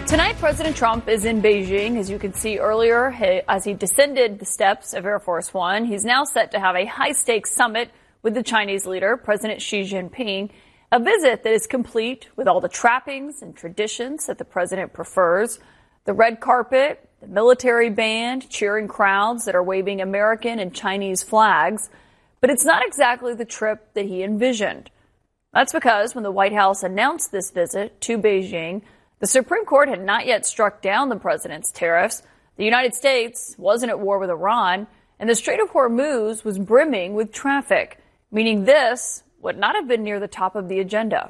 Tonight, President Trump is in Beijing. As you can see earlier, as he descended the steps of Air Force One, he's now set to have a high-stakes summit with the Chinese leader, President Xi Jinping, a visit that is complete with all the trappings and traditions that the president prefers. The red carpet, the military band, cheering crowds that are waving American and Chinese flags. But it's not exactly the trip that he envisioned. That's because when the White House announced this visit to Beijing, the Supreme Court had not yet struck down the president's tariffs. The United States wasn't at war with Iran, and the Strait of Hormuz was brimming with traffic, meaning this would not have been near the top of the agenda.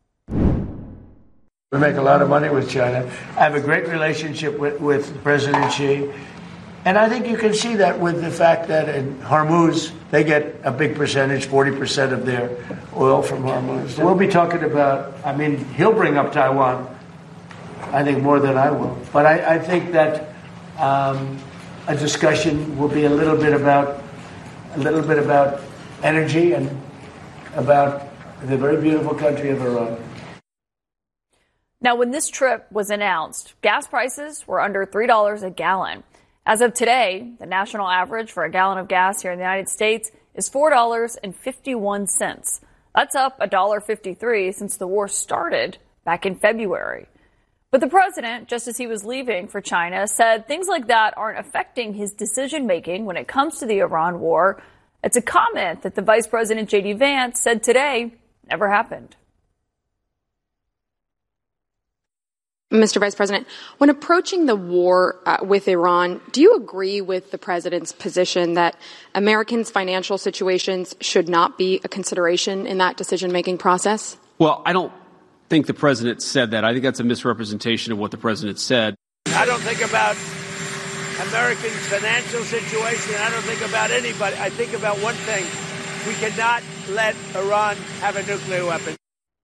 We make a lot of money with China. I have a great relationship with President Xi. And I think you can see that with the fact that in Hormuz, they get a big percentage, 40% of their oil from Hormuz. We'll be talking about, he'll bring up Taiwan, I think, more than I will. But I think that a discussion will be a little bit about energy and about the very beautiful country of Iran. Now, when this trip was announced, gas prices were under $3 a gallon. As of today, the national average for a gallon of gas here in the United States is $4.51. That's up $1.53 since the war started back in February. But the president, just as he was leaving for China, said things like that aren't affecting his decision-making when it comes to the Iran war. It's a comment that the Vice President J.D. Vance said today never happened. Mr. Vice President, when approaching the war with Iran, do you agree with the president's position that Americans' financial situations should not be a consideration in that decision-making process? Well, I don't think the president said that. I think that's a misrepresentation of what the president said. I don't think about Americans' financial situation. I don't think about anybody. I think about one thing. We cannot let Iran have a nuclear weapon.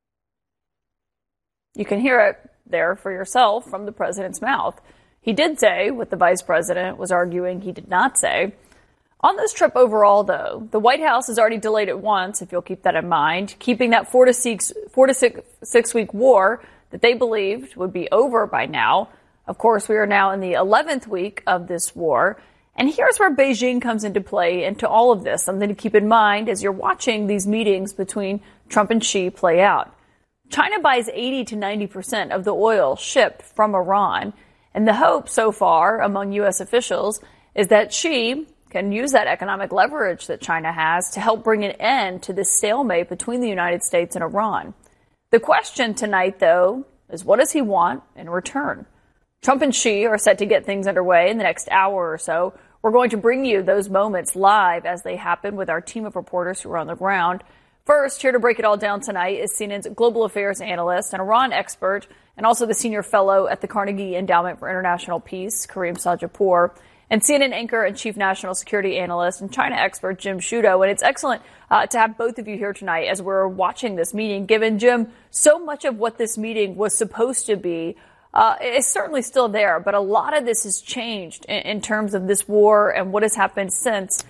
You can hear it there for yourself from the president's mouth. He did say what the vice president was arguing he did not say. On this trip overall, though, the White House has already delayed it once, if you'll keep that in mind, keeping that 4 to 6 week war that they believed would be over by now. Of course, we are now in the 11th week of this war. And here's where Beijing comes into play into all of this, something to keep in mind as you're watching these meetings between Trump and Xi play out. China buys 80 to 90% of the oil shipped from Iran. And the hope so far among U.S. officials is that Xi can use that economic leverage that China has to help bring an end to this stalemate between the United States and Iran. The question tonight, though, is what does he want in return? Trump and Xi are set to get things underway in the next hour or so. We're going to bring you those moments live as they happen with our team of reporters who are on the ground. First, here to break it all down tonight is CNN's global affairs analyst and Iran expert, and also the senior fellow at the Carnegie Endowment for International Peace, Kareem Sajapur, and CNN anchor and chief national security analyst and China expert Jim Sciutto. And it's excellent to have both of you here tonight as we're watching this meeting, given, Jim, so much of what this meeting was supposed to be is certainly still there, but a lot of this has changed in terms of this war and what has happened since,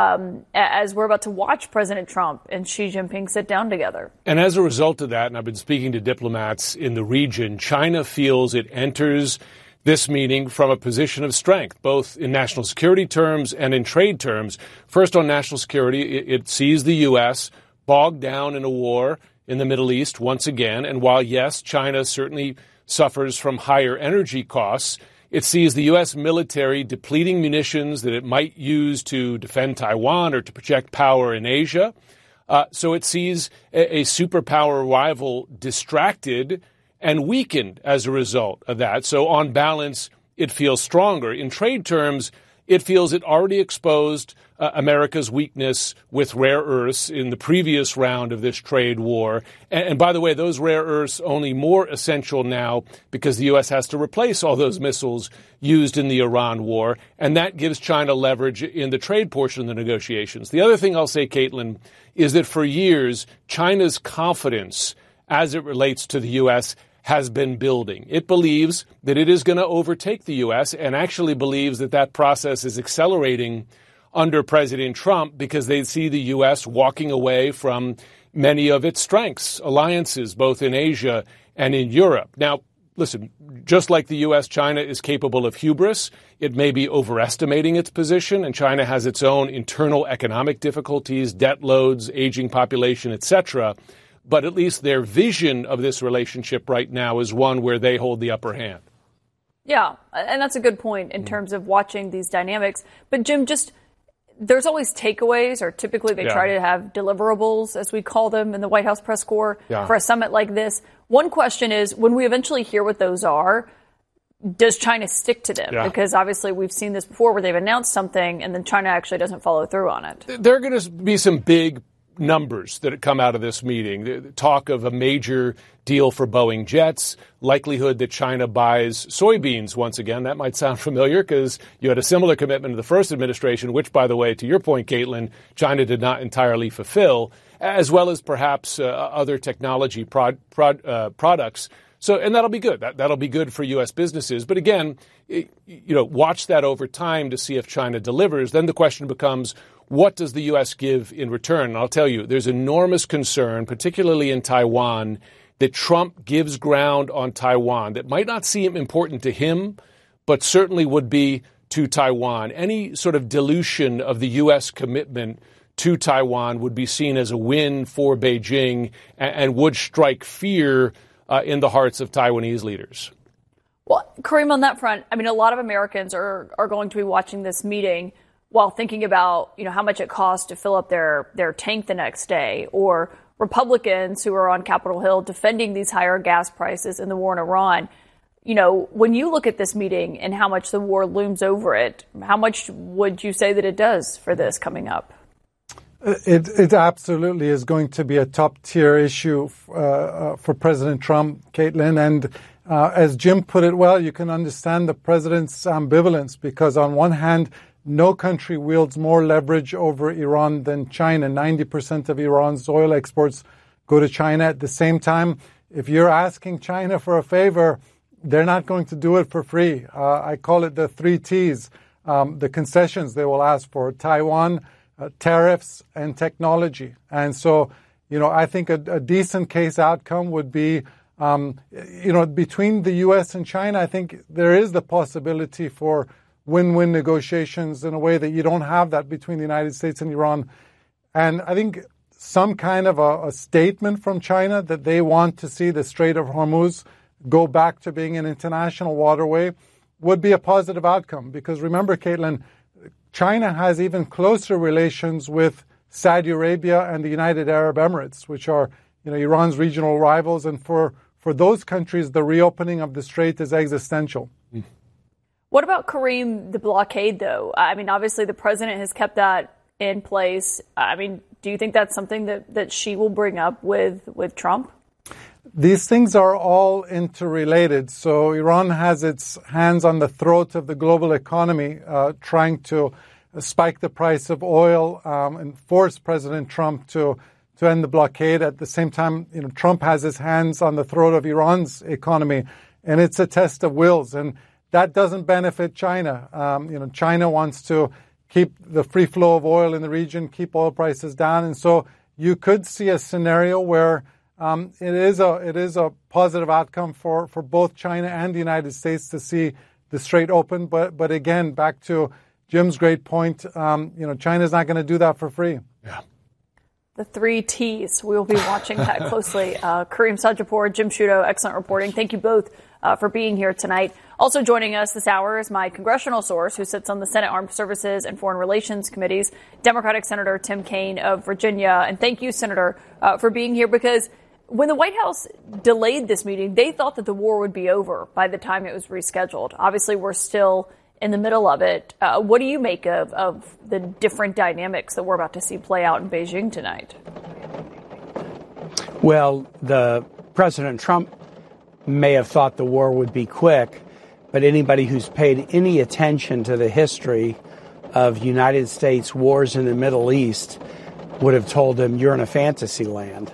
as we're about to watch President Trump and Xi Jinping sit down together. And as a result of that, and I've been speaking to diplomats in the region, China feels it enters this meeting from a position of strength, both in national security terms and in trade terms. First, on national security, it sees the U.S. bogged down in a war in the Middle East once again. And while, yes, China certainly suffers from higher energy costs, it sees the U.S. military depleting munitions that it might use to defend Taiwan or to project power in Asia. So it sees a superpower rival distracted and weakened as a result of that. So on balance, it feels stronger. In trade terms, it feels it already exposed America's weakness with rare earths in the previous round of this trade war. And by the way, those rare earths only more essential now because the U.S. has to replace all those missiles used in the Iran war. And that gives China leverage in the trade portion of the negotiations. The other thing I'll say, Caitlin, is that for years, China's confidence as it relates to the U.S. has been building. It believes that it is going to overtake the U.S. and actually believes that that process is accelerating under President Trump because they see the U.S. walking away from many of its strengths, alliances, both in Asia and in Europe. Now, listen, just like the U.S., China is capable of hubris. It may be overestimating its position, and China has its own internal economic difficulties, debt loads, aging population, etc. But at least their vision of this relationship right now is one where they hold the upper hand. Yeah, and that's a good point in terms of watching these dynamics. But Jim, there's always takeaways, or typically they try to have deliverables, as we call them in the White House press corps, for a summit like this. One question is, when we eventually hear what those are, does China stick to them? Yeah. Because obviously we've seen this before where they've announced something and then China actually doesn't follow through on it. There are going to be some big numbers that come out of this meeting. The talk of a major deal for Boeing jets, likelihood that China buys soybeans once again. That might sound familiar because you had a similar commitment to the first administration, which, by the way, to your point, Caitlin, China did not entirely fulfill, as well as perhaps other technology products. So, and that'll be good. That'll be good for U.S. businesses. But again, watch that over time to see if China delivers. Then the question becomes, what does the U.S. give in return? And I'll tell you, there's enormous concern, particularly in Taiwan, that Trump gives ground on Taiwan that might not seem important to him, but certainly would be to Taiwan. Any sort of dilution of the U.S. commitment to Taiwan would be seen as a win for Beijing and would strike fear in the hearts of Taiwanese leaders. Well, Kareem, on that front, I mean, a lot of Americans are going to be watching this meeting while thinking about, how much it costs to fill up their tank the next day, or Republicans who are on Capitol Hill defending these higher gas prices and the war in Iran. When you look at this meeting and how much the war looms over it, how much would you say that it does for this coming up? It absolutely is going to be a top-tier issue for President Trump, Caitlin. And as Jim put it well, you can understand the president's ambivalence, because on one hand, no country wields more leverage over Iran than China. 90% of Iran's oil exports go to China. At the same time, if you're asking China for a favor, they're not going to do it for free. I call it the 3 T's, the concessions they will ask for: Taiwan, tariffs, and technology. And so, I think a decent case outcome would be, between the U.S. and China, I think there is the possibility for win-win negotiations in a way that you don't have that between the United States and Iran. And I think some kind of a statement from China that they want to see the Strait of Hormuz go back to being an international waterway would be a positive outcome. Because remember, Caitlin, China has even closer relations with Saudi Arabia and the United Arab Emirates, which are, Iran's regional rivals. And for those countries, the reopening of the strait is existential. What about, Kareem, the blockade, though? I mean, obviously the president has kept that in place. I mean, do you think that's something that she will bring up with Trump? These things are all interrelated. So Iran has its hands on the throat of the global economy, trying to spike the price of oil and force President Trump to end the blockade. At the same time, Trump has his hands on the throat of Iran's economy, and it's a test of wills. And that doesn't benefit China. China wants to keep the free flow of oil in the region, keep oil prices down. And so you could see a scenario where it is a positive outcome for both China and the United States to see the strait open. But again, back to Jim's great point, China's not going to do that for free. Yeah. The 3 T's. We will be watching that closely. Kareem Sajapur, Jim Sciutto, excellent reporting. Thank you both for being here tonight. Also joining us this hour is my congressional source who sits on the Senate Armed Services and Foreign Relations Committees, Democratic Senator Tim Kaine of Virginia. And thank you, Senator, for being here, because when the White House delayed this meeting, they thought that the war would be over by the time it was rescheduled. Obviously, we're still in the middle of it. What do you make of the different dynamics that we're about to see play out in Beijing tonight? Well, the President Trump may have thought the war would be quick, but anybody who's paid any attention to the history of United States wars in the Middle East would have told him you're in a fantasy land.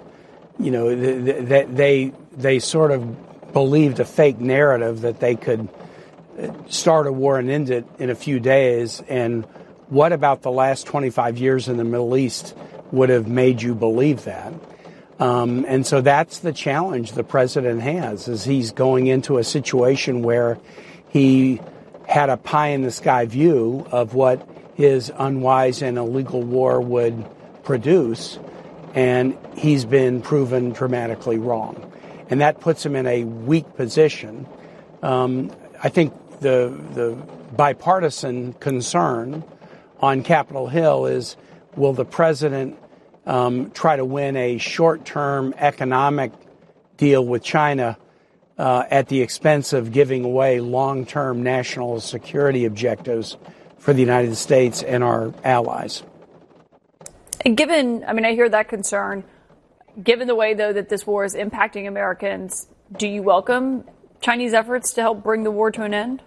They sort of believed a fake narrative that they could start a war and end it in a few days. And what about the last 25 years in the Middle East would have made you believe that? And so that's the challenge the president has, is he's going into a situation where he had a pie-in-the-sky view of what his unwise and illegal war would produce, and he's been proven dramatically wrong. And that puts him in a weak position. I think the bipartisan concern on Capitol Hill is, will the president try to win a short-term economic deal with China at the expense of giving away long-term national security objectives for the United States and our allies? And I hear that concern. Given the way, though, that this war is impacting Americans, do you welcome Chinese efforts to help bring the war to an end?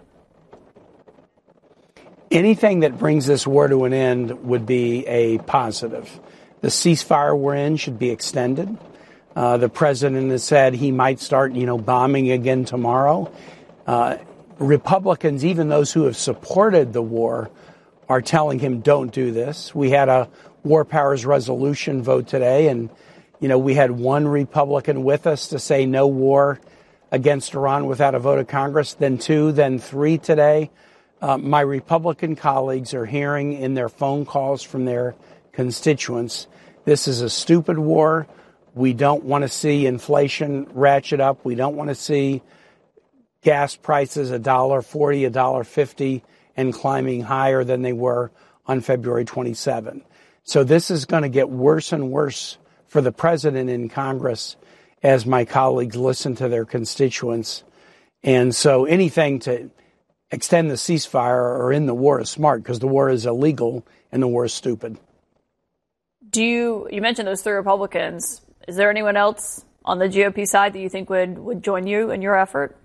Anything that brings this war to an end would be a positive. The ceasefire we're in should be extended. The president has said he might start, bombing again tomorrow. Republicans, even those who have supported the war, are telling him don't do this. We had a War Powers Resolution vote today, and, we had one Republican with us to say no war against Iran without a vote of Congress, then two, then three today. My Republican colleagues are hearing in their phone calls from their constituents, this is a stupid war. We don't want to see inflation ratchet up. We don't want to see gas prices $1.40, $1.50, and climbing higher than they were on February 27. So this is going to get worse and worse for the president in Congress as my colleagues listen to their constituents. And so anything to extend the ceasefire or end the war is smart, because the war is illegal and the war is stupid. You mentioned those three Republicans. Is there anyone else on the GOP side that you think would join you in your effort?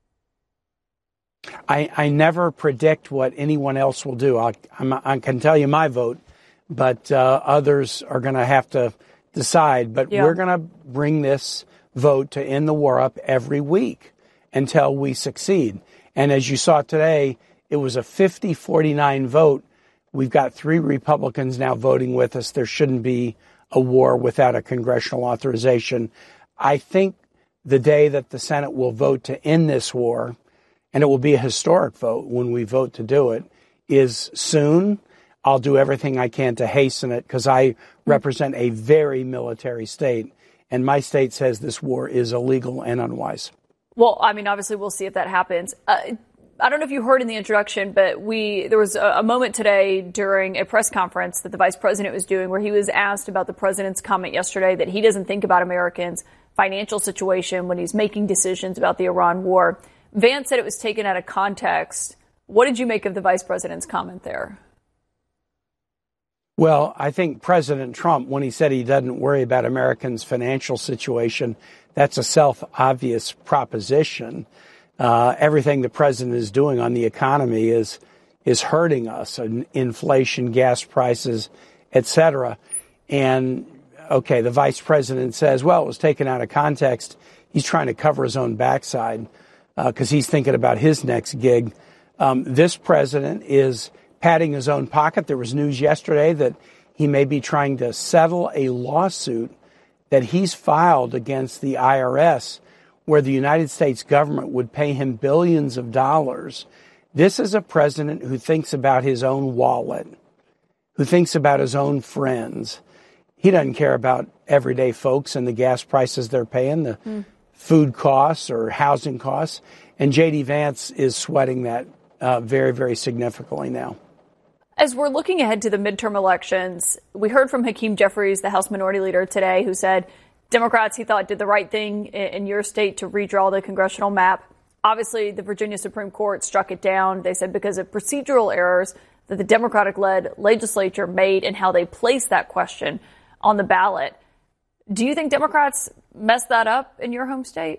I never predict what anyone else will do. I can tell you my vote, but others are going to have to decide. But we're going to bring this vote to end the war up every week until we succeed. And as you saw today, it was a 50-49 vote. We've got three Republicans now voting with us. There shouldn't be a war without a congressional authorization. I think the day that the Senate will vote to end this war, and it will be a historic vote when we vote to do it, is soon. I'll do everything I can to hasten it, because I represent a very military state, and my state says this war is illegal and unwise. Well, obviously we'll see if that happens. I don't know if you heard in the introduction, but there was a moment today during a press conference that the vice president was doing where he was asked about the president's comment yesterday that he doesn't think about Americans' financial situation when he's making decisions about the Iran war. Vance said it was taken out of context. What did you make of the vice president's comment there? Well, I think President Trump, when he said he doesn't worry about Americans' financial situation, that's a self-obvious proposition. Everything the president is doing on the economy is hurting us. Inflation, gas prices, et cetera. And, okay, the vice president says, well, it was taken out of context. He's trying to cover his own backside because he's thinking about his next gig. This president is patting his own pocket. There was news yesterday that he may be trying to settle a lawsuit that he's filed against the IRS, where the United States government would pay him billions of dollars. This is a president who thinks about his own wallet, who thinks about his own friends. He doesn't care about everyday folks and the gas prices they're paying, the food costs or housing costs. And J.D. Vance is sweating that very, very significantly now. As we're looking ahead to the midterm elections, we heard from Hakeem Jeffries, the House Minority Leader, today, who said Democrats, he thought, did the right thing in your state to redraw the congressional map. Obviously, the Virginia Supreme Court struck it down. They said because of procedural errors that the Democratic-led legislature made in how they placed that question on the ballot. Do you think Democrats messed that up in your home state?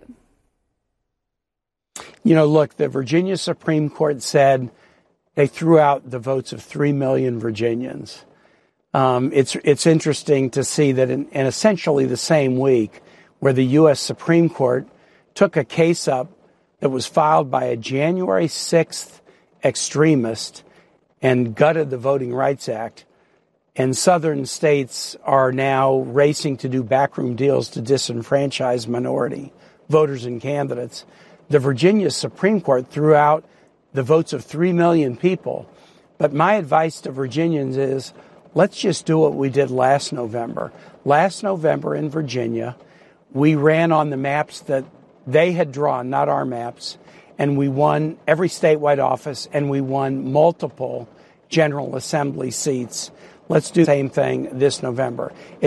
Look, the Virginia Supreme Court said they threw out the votes of 3 million Virginians. It's interesting to see that in essentially the same week where the U.S. Supreme Court took a case up that was filed by a January 6th extremist and gutted the Voting Rights Act, And southern states are now racing to do backroom deals to disenfranchise minority voters and candidates. The Virginia Supreme Court threw out the votes of 3 million people. But my advice to Virginians is, let's just do what we did last November. Last November in Virginia, we ran on the maps that they had drawn, not our maps, and we won every statewide office, and we won multiple General Assembly seats. Let's do the same thing this November.